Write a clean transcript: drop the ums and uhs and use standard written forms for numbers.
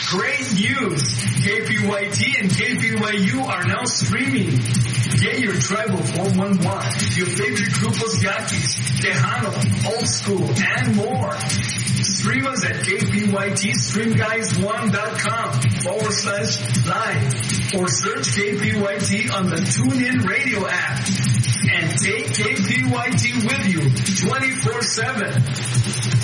Great news! KPYT and KPYU are now streaming. Get your tribal 411, your favorite grupos Yaquis, Tejano, Old School, and more. Stream us at KPYTStreamguys1.com/live or search KPYT on the TuneIn Radio app. And take KPYT with you 24/7.